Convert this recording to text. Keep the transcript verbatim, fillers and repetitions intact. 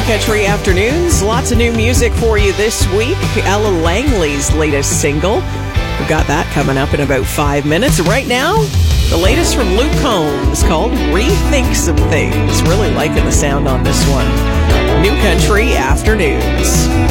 Country Afternoons. Lots of new music for you this week. Ella Langley's latest single. We've got that coming up in about five minutes. Right now, the latest from Luke Combs called Rethink Some Things. Really liking the sound on this one. New Country Afternoons.